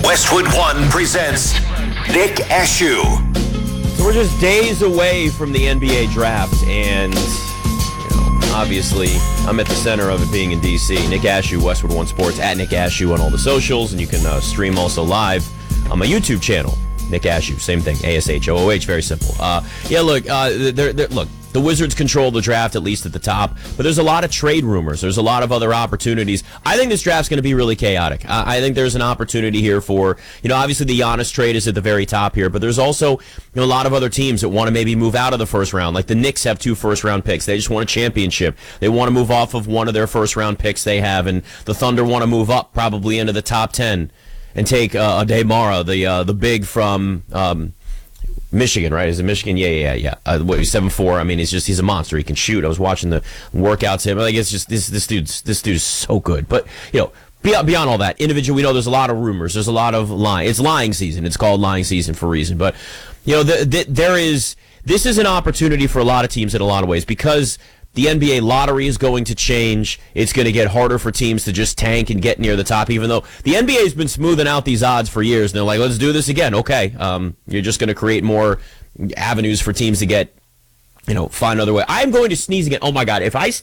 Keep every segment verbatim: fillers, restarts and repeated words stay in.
Westwood One presents Nick Ashew. So we're just days away from the N B A draft, and you know, obviously I'm at the center of it being in D C. Nick Ashew, Westwood One Sports, at Nick Ashew on all the socials, and you can uh, stream also live on my YouTube channel. Nick Ashew, same thing, A S H O O H, very simple. Uh, yeah, look, uh, they're, they're, look, the Wizards control the draft, at least at the top, but there's a lot of trade rumors. There's a lot of other opportunities. I think this draft's going to be really chaotic. I, I think there's an opportunity here for, you know, obviously the Giannis trade is at the very top here, but there's also, you know, a lot of other teams that want to maybe move out of the first round. Like the Knicks have two first-round picks. They just want a championship. They want to move off of one of their first-round picks they have, and the Thunder want to move up probably into the top ten and take uh, Ade Mara, the uh, the big from um, Michigan, right? Is it Michigan? Yeah, yeah, yeah. Uh, what, he's seven four. I mean, he's just he's a monster. He can shoot. I was watching the workouts. Him, like it's just this this dude's this dude's so good. But you know, beyond beyond all that, individual, we know there's a lot of rumors. There's a lot of lying. It's lying season. It's called lying season for a reason. But you know, the, the, there is this is an opportunity for a lot of teams in a lot of ways because the N B A lottery is going to change. It's going to get harder for teams to just tank and get near the top, even though the N B A has been smoothing out these odds for years. And they're like, let's do this again. Okay, um, you're just going to create more avenues for teams to get, you know, find another way. I'm going to sneeze again. Oh, my God. If I,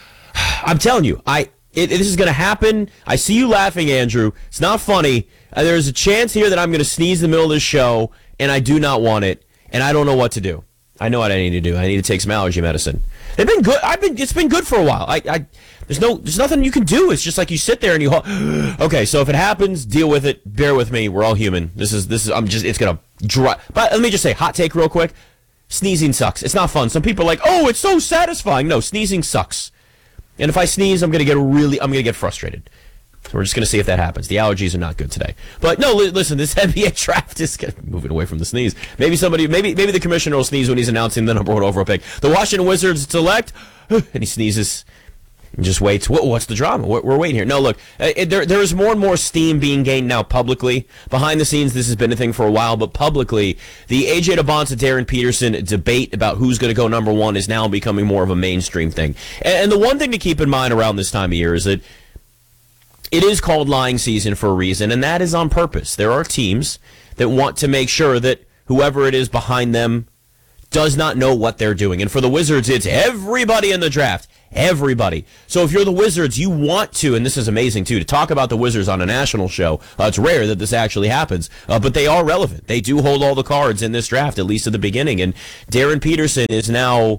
I'm telling you, I it, this is going to happen. I see you laughing, Andrew. It's not funny. Uh, there's a chance here that I'm going to sneeze in the middle of this show, and I do not want it, and I don't know what to do. I know what I need to do. I need to take some allergy medicine. They've been good. I've been. It's been good for a while. I, I. There's no. There's nothing you can do. It's just like you sit there and you. Okay, so if it happens, deal with it. Bear with me. We're all human. This is. This is. I'm just. It's gonna dry. But let me just say, hot take real quick. Sneezing sucks. It's not fun. Some people are like, oh, it's so satisfying. No, sneezing sucks. And if I sneeze, I'm gonna get really. I'm gonna get frustrated. So we're just going to see if that happens. The allergies are not good today. But no, li- listen, this N B A draft is moving away from the sneeze. Maybe somebody, maybe maybe the commissioner will sneeze when he's announcing the number one overall pick. The Washington Wizards select, and he sneezes and just waits. What, what's the drama? We're, we're waiting here. No, look, it, there there is more and more steam being gained now publicly. Behind the scenes, this has been a thing for a while, but publicly, the A J Debonta, Darren Peterson debate about who's going to go number one is now becoming more of a mainstream thing. And, and the one thing to keep in mind around this time of year is that it is called lying season for a reason, and that is on purpose. There are teams that want to make sure that whoever it is behind them does not know what they're doing. And for the Wizards, it's everybody in the draft. Everybody. So if you're the Wizards, you want to, and this is amazing too, to talk about the Wizards on a national show. Uh, it's rare that this actually happens, uh, but they are relevant. They do hold all the cards in this draft, at least at the beginning. And Darren Peterson is now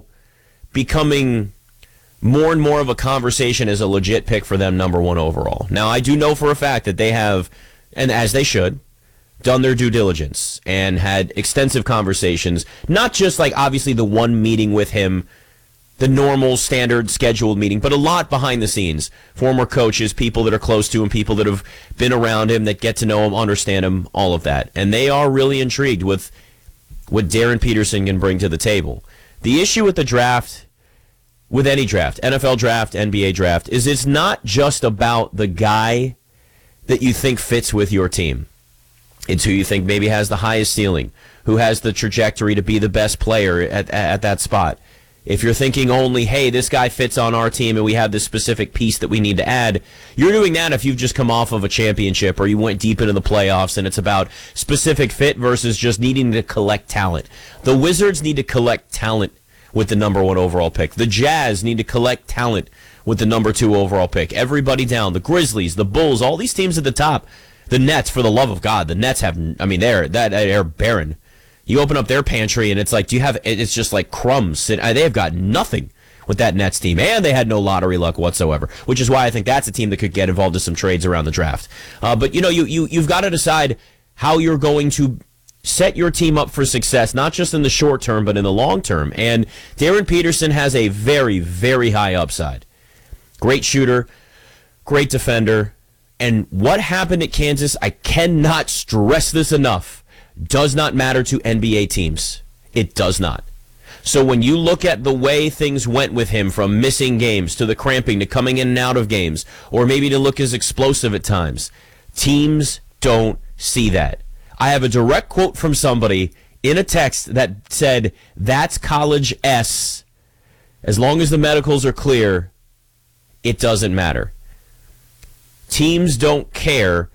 becoming more and more of a conversation as a legit pick for them, number one overall. Now, I do know for a fact that they have, and as they should, done their due diligence and had extensive conversations, not just like obviously the one meeting with him, the normal standard scheduled meeting, but a lot behind the scenes. Former coaches, people that are close to him, people that have been around him, that get to know him, understand him, all of that. And they are really intrigued with what Darren Peterson can bring to the table. The issue with the draft, with any draft, N F L draft, N B A draft, is it's not just about the guy that you think fits with your team. It's who you think maybe has the highest ceiling, who has the trajectory to be the best player at, at that spot. If you're thinking only, hey, this guy fits on our team and we have this specific piece that we need to add, you're doing that if you've just come off of a championship or you went deep into the playoffs and it's about specific fit versus just needing to collect talent. The Wizards need to collect talent with the number one overall pick. The Jazz need to collect talent with the number two overall pick. Everybody down. The Grizzlies, the Bulls, all these teams at the top. The Nets, for the love of God, the Nets have, I mean, they're, that, they're barren. You open up their pantry and it's like, do you have, it's just like crumbs. They've got nothing with that Nets team, and they had no lottery luck whatsoever, which is why I think that's a team that could get involved in some trades around the draft. Uh, but, you know, you, you, you've got to decide how you're going to set your team up for success, not just in the short term, but in the long term. And Darren Peterson has a very, very high upside. Great shooter, great defender. And what happened at Kansas, I cannot stress this enough, does not matter to N B A teams. It does not. So when you look at the way things went with him, from missing games to the cramping to coming in and out of games, or maybe to look as explosive at times, teams don't see that. I have a direct quote from somebody in a text that said, that's college S. As long as the medicals are clear, it doesn't matter. Teams don't care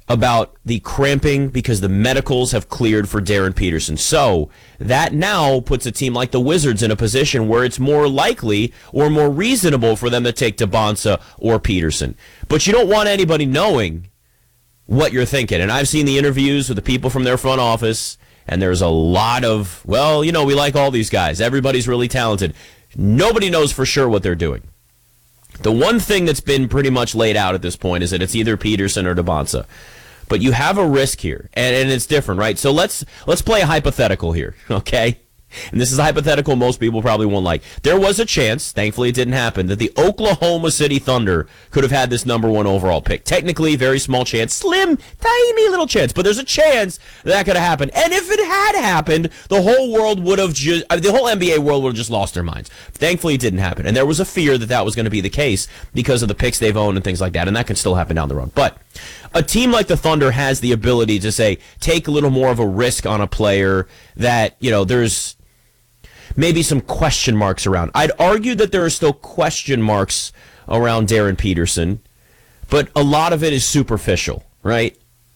about the cramping because the medicals have cleared for Darren Peterson. So that now puts a team like the Wizards in a position where it's more likely or more reasonable for them to take Tabonsa or Peterson. But you don't want anybody knowing what you're thinking. And I've seen the interviews with the people from their front office, and there's a lot of, well, you know, we like all these guys. Everybody's really talented. Nobody knows for sure what they're doing. The one thing that's been pretty much laid out at this point is that it's either Peterson or Tabonsa. But you have a risk here, and, and it's different, right? So let's let's play a hypothetical here, okay? And this is a hypothetical most people probably won't like. There was a chance, thankfully it didn't happen, that the Oklahoma City Thunder could have had this number one overall pick. Technically, very small chance, slim, tiny little chance, but there's a chance that could have happened. And if it had happened, the whole world would have just, I mean, the whole N B A world would have just lost their minds. Thankfully, it didn't happen. And there was a fear that that was going to be the case because of the picks they've owned and things like that, and that can still happen down the road. But a team like the Thunder has the ability to, say, take a little more of a risk on a player that, you know, there's maybe some question marks around. I'd argue that there are still question marks around Darren Peterson, but a lot of it is superficial, right?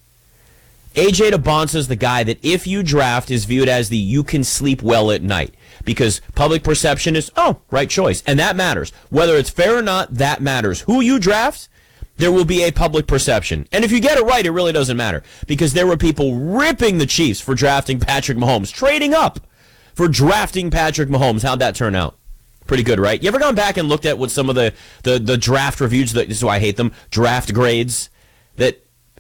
A J Tabonsa is the guy that if you draft is viewed as the you can sleep well at night because public perception is, oh, right choice. And that matters. Whether it's fair or not, that matters. Who you draft, there will be a public perception. And if you get it right, it really doesn't matter because there were people ripping the Chiefs for drafting Patrick Mahomes, trading up for drafting Patrick Mahomes. How'd that turn out? Pretty good, right? You ever gone back and looked at what some of the, the, the draft reviews, that, this is why I hate them, draft grades that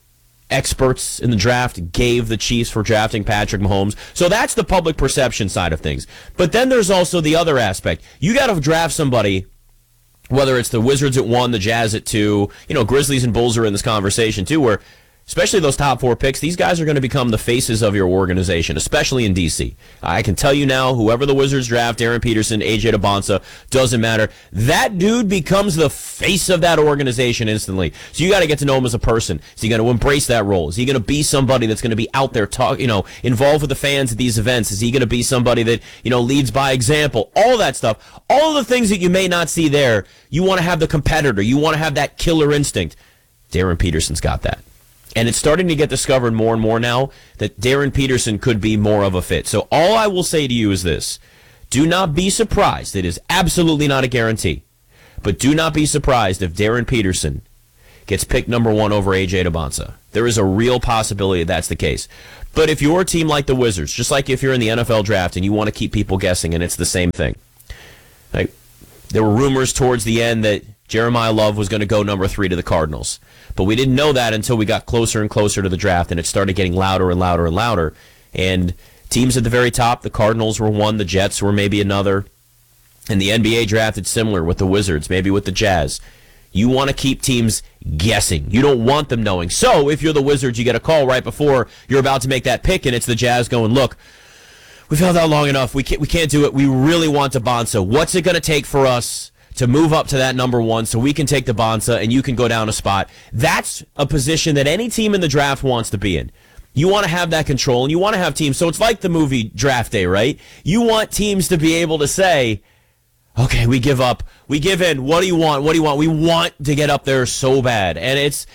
experts in the draft gave the Chiefs for drafting Patrick Mahomes? So that's the public perception side of things. But then there's also the other aspect. You got to draft somebody, whether it's the Wizards at one, the Jazz at two, you know, Grizzlies and Bulls are in this conversation too, where especially those top four picks, these guys are going to become the faces of your organization, especially in D C. I can tell you now, whoever the Wizards draft, Darren Peterson, A J Tabonsa, doesn't matter. That dude becomes the face of that organization instantly. So you got to get to know him as a person. Is he going to embrace that role? Is he going to be somebody that's going to be out there, talk, you know, involved with the fans at these events? Is he going to be somebody that, you know, leads by example? All that stuff. All of the things that you may not see there, you want to have the competitor. You want to have that killer instinct. Darren Peterson's got that. And it's starting to get discovered more and more now that Darren Peterson could be more of a fit. So all I will say to you is this. Do not be surprised. It is absolutely not a guarantee. But do not be surprised if Darren Peterson gets picked number one over A J Tabonsa. There is a real possibility that's the case. But if you're a team like the Wizards, just like if you're in the N F L draft and you want to keep people guessing, and it's the same thing. Like, there were rumors towards the end that Jeremiah Love was going to go number three to the Cardinals. But we didn't know that until we got closer and closer to the draft, and it started getting louder and louder and louder. And teams at the very top, the Cardinals were one, the Jets were maybe another. And the N B A draft, it's similar with the Wizards, maybe with the Jazz. You want to keep teams guessing. You don't want them knowing. So if you're the Wizards, you get a call right before you're about to make that pick, and it's the Jazz going, look, we've held out long enough. We can't, we can't do it. We really want Tabonsa. What's it going to take for us to move up to that number one so we can take Tabonsa and you can go down a spot? That's a position that any team in the draft wants to be in. You want to have that control, and you want to have teams. So it's like the movie Draft Day, right? You want teams to be able to say, okay, we give up. We give in. What do you want? What do you want? We want to get up there so bad. And it's,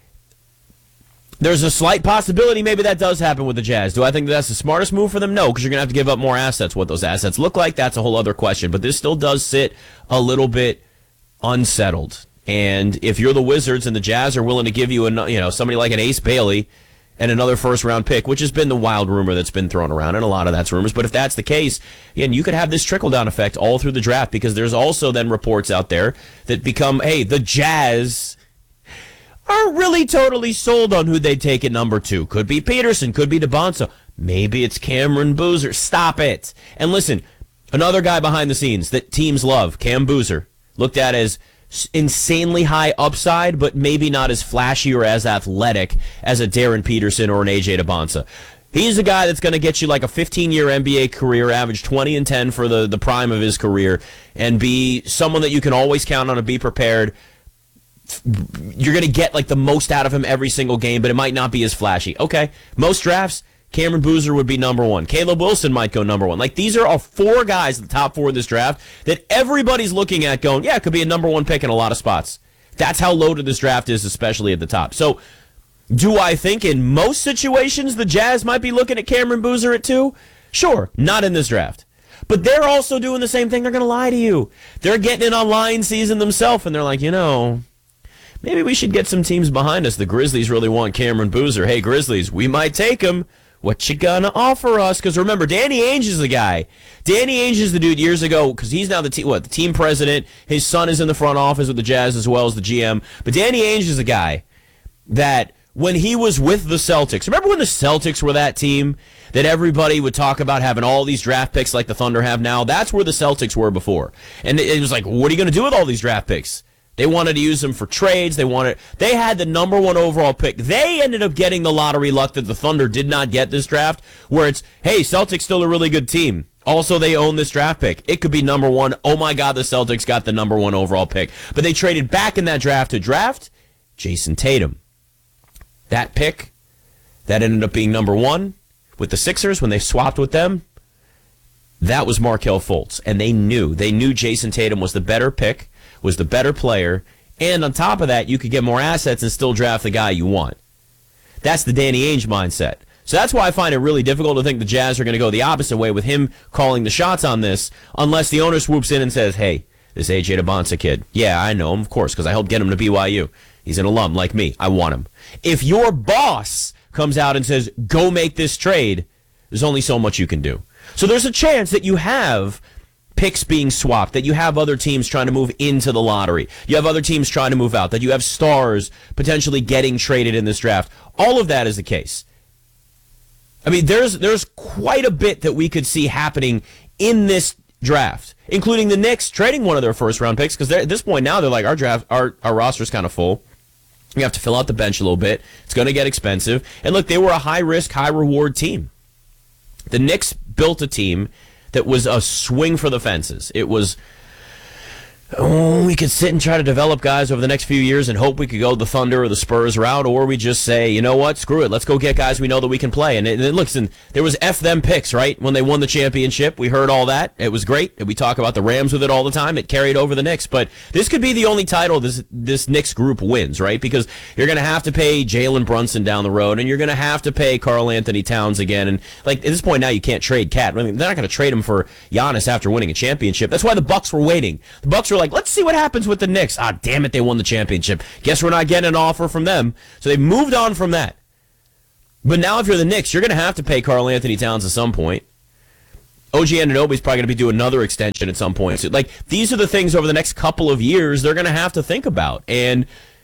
there's a slight possibility maybe that does happen with the Jazz. Do I think that's the smartest move for them? No, because you're going to have to give up more assets. What those assets look like, that's a whole other question. But this still does sit a little bit unsettled. And if you're the Wizards and the Jazz are willing to give you, a, you know, somebody like an Ace Bailey and another first-round pick, which has been the wild rumor that's been thrown around, and a lot of that's rumors. But if that's the case, again, you could have this trickle-down effect all through the draft, because there's also then reports out there that become, hey, the Jazz aren't really totally sold on who they'd take at number two. Could be Peterson, could be Tabonsa. Maybe it's Cameron Boozer. Stop it. And listen, another guy behind the scenes that teams love, Cam Boozer, looked at as insanely high upside, but maybe not as flashy or as athletic as a Darren Peterson or an A J Tabonsa. He's a guy that's going to get you like a fifteen-year N B A career, average twenty and ten for the, the prime of his career, and be someone that you can always count on and be prepared. You're going to get like the most out of him every single game, but it might not be as flashy. Okay, most drafts, Cameron Boozer would be number one. Caleb Wilson might go number one. Like, these are all four guys, the top four of this draft, that everybody's looking at going, yeah, it could be a number one pick in a lot of spots. That's how loaded this draft is, especially at the top. So Do I think in most situations the Jazz might be looking at Cameron Boozer at two? Sure, not in this draft. But they're also doing the same thing. They're going to lie to you. They're getting in on line season themselves, and they're like, you know, maybe we should get some teams behind us. The Grizzlies really want Cameron Boozer. Hey, Grizzlies, we might take him. What you gonna offer us? Because remember, Danny Ainge is the guy. Danny Ainge is the dude years ago, because he's now the team, what, the team president. His son is in the front office with the Jazz as well as the G M. But Danny Ainge is the guy that when he was with the Celtics, remember when the Celtics were that team that everybody would talk about having all these draft picks like the Thunder have now? That's where the Celtics were before. And it was like, what are you going to do with all these draft picks? They wanted to use them for trades. They wanted. They had the number one overall pick. They ended up getting the lottery luck that the Thunder did not get this draft, where it's, hey, Celtics still a really good team. Also, they own this draft pick. It could be number one. Oh, my God, the Celtics got the number one overall pick. But they traded back in that draft to draft Jason Tatum. That pick, that ended up being number one with the Sixers when they swapped with them. That was Markelle Fultz. And they knew. They knew Jason Tatum was the better pick, was the better player, and on top of that, you could get more assets and still draft the guy you want. That's the Danny Ainge mindset. So that's why I find it really difficult to think the Jazz are going to go the opposite way with him calling the shots on this, unless the owner swoops in and says, hey, this A J DeBonsa kid, yeah, I know him, of course, because I helped get him to B Y U. He's an alum like me. I want him. If your boss comes out and says, go make this trade, there's only so much you can do. So there's a chance that you have picks being swapped, that you have other teams trying to move into the lottery. You have other teams trying to move out, that you have stars potentially getting traded in this draft. All of that is the case. I mean, there's there's quite a bit that we could see happening in this draft, including the Knicks trading one of their first-round picks, because at this point now they're like, our draft, our, our roster's kind of full. You have to fill out the bench a little bit. It's going to get expensive. And look, they were a high-risk, high-reward team. The Knicks built a team that was a swing for the fences. It was, oh, we could sit and try to develop guys over the next few years and hope we could go the Thunder or the Spurs route, or we just say, you know what, screw it, let's go get guys we know that we can play. And, it, and listen, there was F them picks, right? When they won the championship, we heard all that. It was great. We talk about the Rams with it all the time. It carried over the Knicks. But this could be the only title this this Knicks group wins, right? Because you're going to have to pay Jalen Brunson down the road, and you're going to have to pay Karl Anthony Towns again. And like at this point now, you can't trade Cat. I mean, they're not going to trade him for Giannis after winning a championship. That's why the Bucks were waiting. The Bucks were like, let's see what happens with the Knicks. Ah, damn it, they won the championship. Guess we're not getting an offer from them. So they moved on from that. But now if you're the Knicks, you're going to have to pay Karl Anthony Towns at some point. O G Anunoby's probably going to be doing another extension at some point. So, like, these are the things over the next couple of years they're going to have to think about. And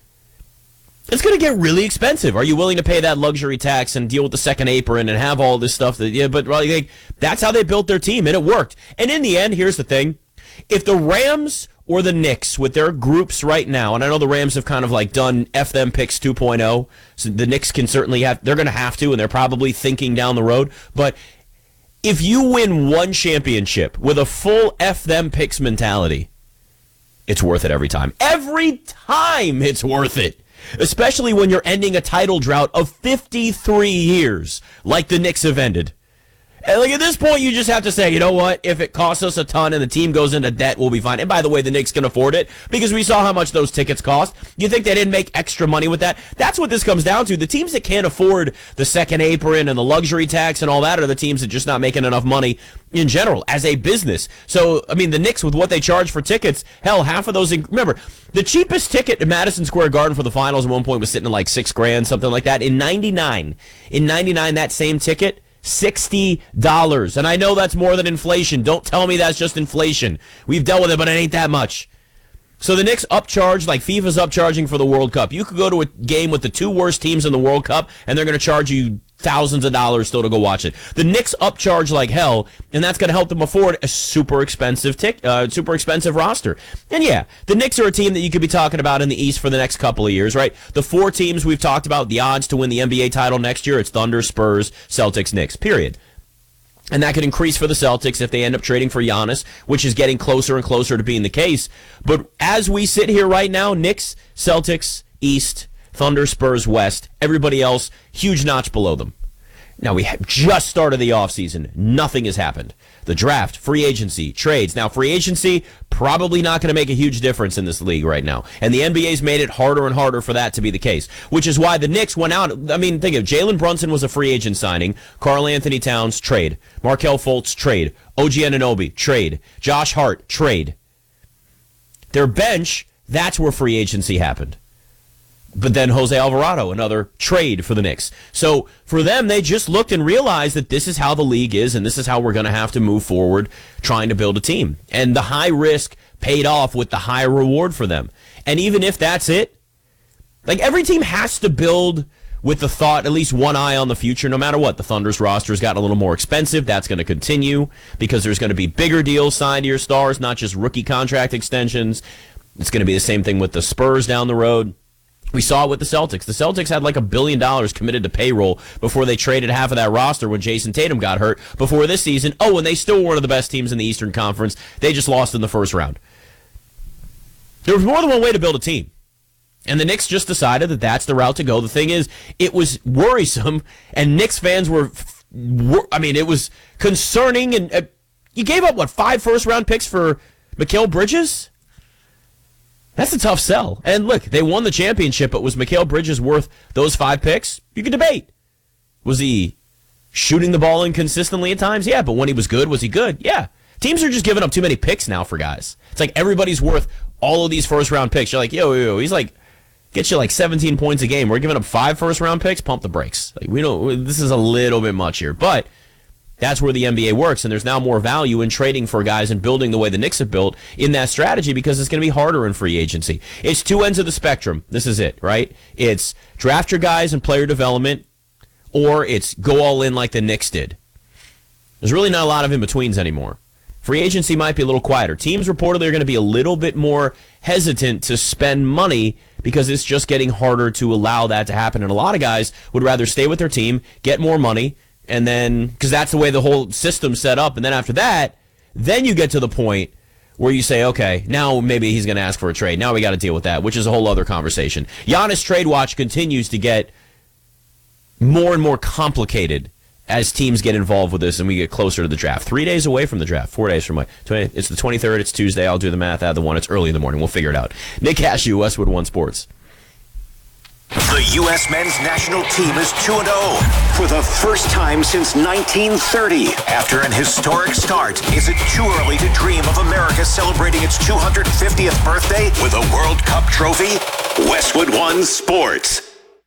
it's going to get really expensive. Are you willing to pay that luxury tax and deal with the second apron and have all this stuff? That yeah, but like, that's how they built their team, and it worked. And in the end, here's the thing. If the Rams or the Knicks with their groups right now, and I know the Rams have kind of like done F them picks two point oh, so the Knicks can certainly have, they're going to have to, and they're probably thinking down the road. But if you win one championship with a full F them picks mentality, it's worth it every time. Every time it's worth it. Especially when you're ending a title drought of fifty-three years, like the Knicks have ended. And like at this point, you just have to say, you know what? If it costs us a ton and the team goes into debt, we'll be fine. And by the way, the Knicks can afford it because we saw how much those tickets cost. You think they didn't make extra money with that? That's what this comes down to. The teams that can't afford the second apron and the luxury tax and all that are the teams that just not making enough money in general as a business. So, I mean, the Knicks with what they charge for tickets, hell, half of those, remember, the cheapest ticket at Madison Square Garden for the finals at one point was sitting at like six grand, something like that. In ninety-nine, in ninety-nine, that same ticket, sixty dollars. And I know that's more than inflation. Don't tell me that's just inflation. We've dealt with it, but it ain't that much. So the Knicks upcharge like FIFA's upcharging for the World Cup. You could go to a game with the two worst teams in the World Cup, and they're going to charge you thousands of dollars still to go watch it. The Knicks upcharge like hell, and that's going to help them afford a super expensive tic- uh, super expensive roster. And yeah, the Knicks are a team that you could be talking about in the East for the next couple of years, right? The four teams we've talked about, the odds to win the N B A title next year, it's Thunder, Spurs, Celtics, Knicks, period. And that could increase for the Celtics if they end up trading for Giannis, which is getting closer and closer to being the case. But as we sit here right now, Knicks, Celtics, East, Thunder, Spurs, West, everybody else, huge notch below them. Now, we have just started the offseason. Nothing has happened. The draft, free agency, trades. Now, free agency, probably not going to make a huge difference in this league right now. And the N B A's made it harder and harder for that to be the case, which is why the Knicks went out. I mean, think of it. Jalen Brunson was a free agent signing. Karl Anthony Towns, trade. Markelle Fultz, trade. O G Anunoby, trade. Josh Hart, trade. Their bench, that's where free agency happened. But then Jose Alvarado, another trade for the Knicks. So for them, they just looked and realized that this is how the league is, and this is how we're going to have to move forward trying to build a team. And the high risk paid off with the high reward for them. And even if that's it, like every team has to build with the thought, at least one eye on the future, no matter what. The Thunder's roster has gotten a little more expensive. That's going to continue because there's going to be bigger deals signed to your stars, not just rookie contract extensions. It's going to be the same thing with the Spurs down the road. We saw it with the Celtics. The Celtics had like a billion dollars committed to payroll before they traded half of that roster when Jason Tatum got hurt before this season. Oh, and they still were one of the best teams in the Eastern Conference. They just lost in the first round. There was more than one way to build a team. And the Knicks just decided that that's the route to go. The thing is, it was worrisome, and Knicks fans were, were I mean, it was concerning. And uh, you gave up, what, five first-round picks for Mikal Bridges? That's a tough sell. And look, they won the championship, but was Mikal Bridges worth those five picks? You can debate. Was he shooting the ball inconsistently at times? Yeah, but when he was good, was he good? Yeah. Teams are just giving up too many picks now for guys. It's like everybody's worth all of these first-round picks. You're like, yo, yo, yo, he's like, gets you like seventeen points a game. We're giving up five first-round picks? Pump the brakes. Like, we don't. This is a little bit much here. But that's where the N B A works, and there's now more value in trading for guys and building the way the Knicks have built in that strategy because it's going to be harder in free agency. It's two ends of the spectrum. This is it, right? It's draft your guys and player development, or it's go all in like the Knicks did. There's really not a lot of in-betweens anymore. Free agency might be a little quieter. Teams reportedly are going to be a little bit more hesitant to spend money because it's just getting harder to allow that to happen, and a lot of guys would rather stay with their team, get more money, and then, because that's the way the whole system's set up, and then after that, then you get to the point where you say, okay, now maybe he's going to ask for a trade. Now we got to deal with that, which is a whole other conversation. Giannis trade watch continues to get more and more complicated as teams get involved with this and we get closer to the draft. Three days away from the draft. Four days from my... It's the twenty-third. It's Tuesday. I'll do the math. Add the one. It's early in the morning. We'll figure it out. Nick Cashew, Westwood One Sports. The U S men's national team is two and oh for the first time since nineteen thirty. After an historic start, is it too early to dream of America celebrating its two hundred fiftieth birthday with a World Cup trophy? Westwood One Sports.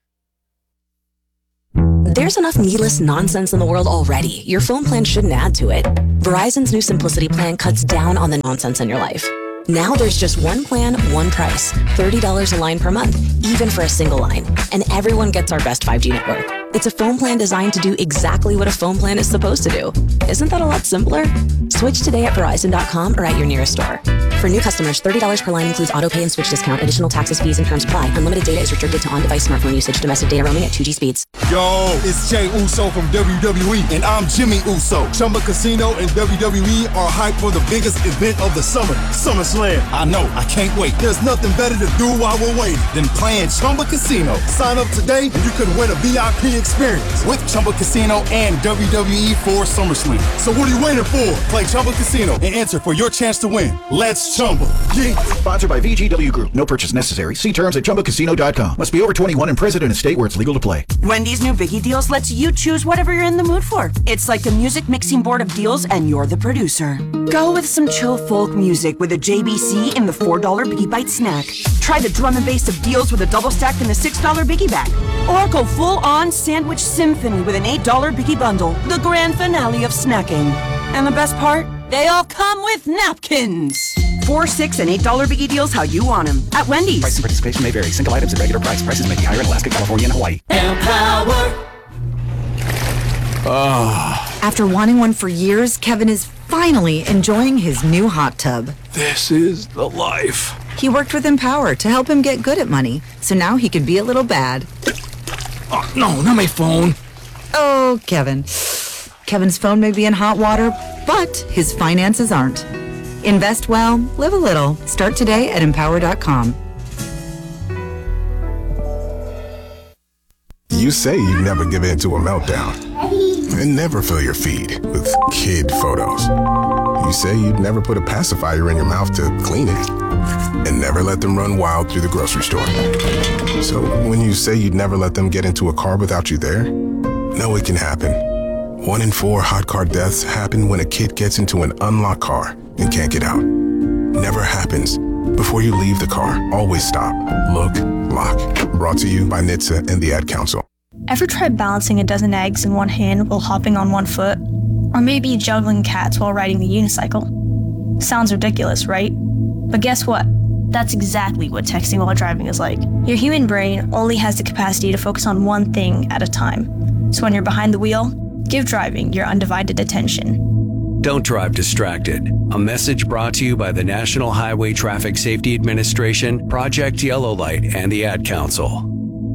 There's enough needless nonsense in the world already. Your phone plan shouldn't add to it. Verizon's new Simplicity plan cuts down on the nonsense in your life. Now there's just one plan, one price. thirty dollars a line per month, even for a single line. And everyone gets our best five G network. It's a phone plan designed to do exactly what a phone plan is supposed to do. Isn't that a lot simpler? Switch today at Verizon dot com or at your nearest store. For new customers, thirty dollars per line includes auto pay and switch discount. Additional taxes, fees, and terms apply. Unlimited data is restricted to on-device smartphone usage. Domestic data roaming at two G speeds. Yo, it's Jay Uso from W W E, and I'm Jimmy Uso. Chumba Casino and W W E are hyped for the biggest event of the summer, SummerSlam. I know, I can't wait. There's nothing better to do while we're waiting than playing Chumba Casino. Sign up today, and you could win a V I P experience with Chumba Casino and W W E for SummerSlam. So what are you waiting for? Play Chumba Casino and enter for your chance to win. Let's Chumba. Yeah. Sponsored by V G W Group. No purchase necessary. See terms at chumba casino dot com. Must be over twenty-one and present in a state where it's legal to play. Wendy's new Biggie Deals lets you choose whatever you're in the mood for. It's like a music mixing board of deals, and you're the producer. Go with some chill folk music with a J B C in the four dollar Biggie Bite snack. Try the drum and bass of deals with a double stack in the six dollar Biggie Bag. Or go full-on sandwich symphony with an eight dollar Biggie Bundle. The grand finale of snacking. And the best part? They all come with napkins. Four, six, and eight dollar Biggie Deals how you want them. At Wendy's. Price and participation may vary. Single items at regular price. Prices may be higher in Alaska, California, and Hawaii. Empower. Oh. After wanting one for years, Kevin is finally enjoying his new hot tub. This is the life. He worked with Empower to help him get good at money, so now he could be a little bad. Oh, no, not my phone. Oh, Kevin. Kevin's phone may be in hot water, but his finances aren't. Invest well, live a little. Start today at empower dot com. You say you never give in to a meltdown. and never fill your feed with kid photos. You say you'd never put a pacifier in your mouth to clean it, and never let them run wild through the grocery store. So when you say you'd never let them get into a car without you there, know it can happen. One in four hot car deaths happen when a kid gets into an unlocked car and can't get out. Never happens. Before you leave the car, always stop, look, lock. Brought to you by N H T S A and the Ad Council. Ever tried balancing a dozen eggs in one hand while hopping on one foot? Or maybe juggling cats while riding the unicycle? Sounds ridiculous, right? But guess what? That's exactly what texting while driving is like. Your human brain only has the capacity to focus on one thing at a time. So when you're behind the wheel, give driving your undivided attention. Don't drive distracted. A message brought to you by the National Highway Traffic Safety Administration, Project Yellow Light, and the Ad Council.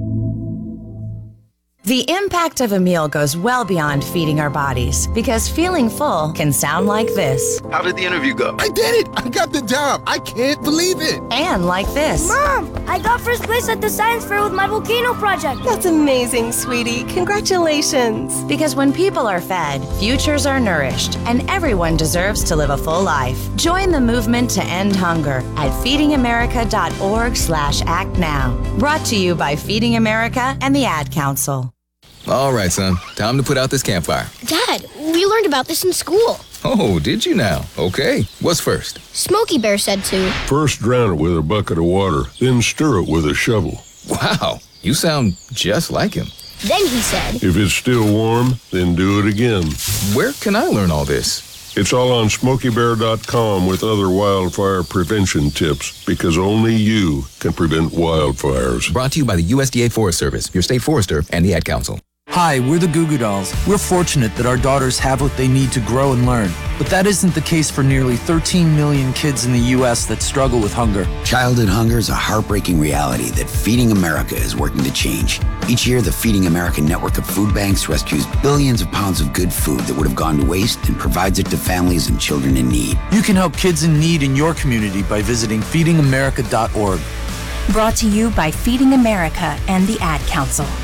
The impact of a meal goes well beyond feeding our bodies, because feeling full can sound like this. How did the interview go? I did it! I got the job! I can't believe it! And like this. Mom, I got first place at the science fair with my volcano project. That's amazing, sweetie. Congratulations. Because when people are fed, futures are nourished, and everyone deserves to live a full life. Join the movement to end hunger at feedingamerica.org slash act now. Brought to you by Feeding America and the Ad Council. All right, son. Time to put out this campfire. Dad, we learned about this in school. Oh, did you now? Okay. What's first? Smokey Bear said to. First drown it with a bucket of water, then stir it with a shovel. Wow, you sound just like him. Then he said. If it's still warm, then do it again. Where can I learn all this? It's all on smokey bear dot com with other wildfire prevention tips, because only you can prevent wildfires. Brought to you by the U S D A Forest Service, your state forester, and the Ad Council. Hi, we're the Goo Goo Dolls. We're fortunate that our daughters have what they need to grow and learn. But that isn't the case for nearly thirteen million kids in the U S that struggle with hunger. Childhood hunger is a heartbreaking reality that Feeding America is working to change. Each year, the Feeding America network of food banks rescues billions of pounds of good food that would have gone to waste and provides it to families and children in need. You can help kids in need in your community by visiting feeding america dot org. Brought to you by Feeding America and the Ad Council.